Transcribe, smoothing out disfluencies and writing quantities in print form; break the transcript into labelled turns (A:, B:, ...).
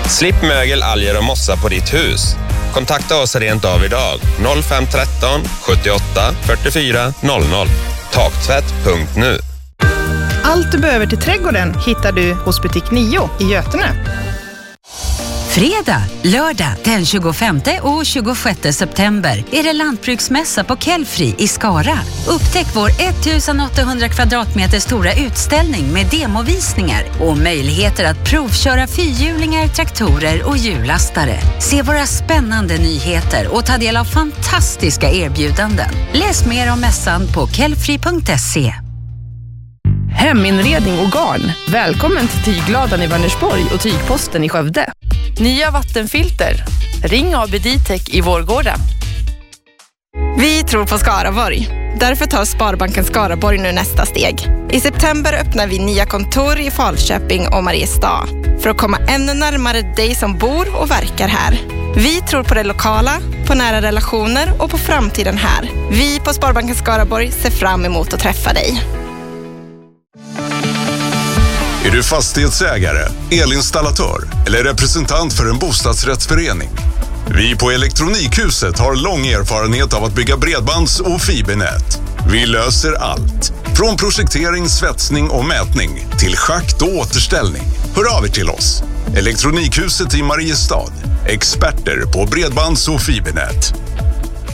A: Slipp mögel, alger och mossa på ditt hus. Kontakta oss rent av idag. 0513 78 44 00. Taktvätt.nu.
B: Allt du behöver till trädgården hittar du hos butik 9 i Götene.
C: Fredag, lördag den 25 och 26 september är det lantbruksmässa på Kelfri i Skara. Upptäck vår 1800 kvadratmeter stora utställning med demovisningar och möjligheter att provköra fyrhjulingar, traktorer och hjullastare. Se våra spännande nyheter och ta del av fantastiska erbjudanden. Läs mer om mässan på kelfri.se.
D: Heminredning och garn. Välkommen till Tygladan i Vänersborg och Tygposten i Skövde. Nya vattenfilter. Ring AB Ditech i Vårgårda.
E: Vi tror på Skaraborg. Därför tar Sparbanken Skaraborg nu nästa steg. I september öppnar vi nya kontor i Falköping och Mariestad för att komma ännu närmare dig som bor och verkar här. Vi tror på det lokala, på nära relationer och på framtiden här. Vi på Sparbanken Skaraborg ser fram emot att träffa dig.
F: Är du fastighetsägare, elinstallatör eller representant för en bostadsrättsförening? Vi på Elektronikhuset har lång erfarenhet av att bygga bredbands- och fibernät. Vi löser allt. Från projektering, svetsning och mätning till schakt och återställning. Hör av er till oss. Elektronikhuset i Mariestad. Experter på bredbands- och fibernät.